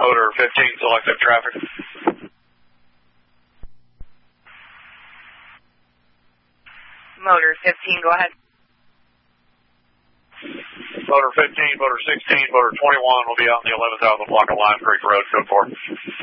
Motor 15, selective traffic. Motor 15, go ahead. Motor 15, motor 16, motor 21 will be out in the 11th out of the block of Lime Creek Road, code 4.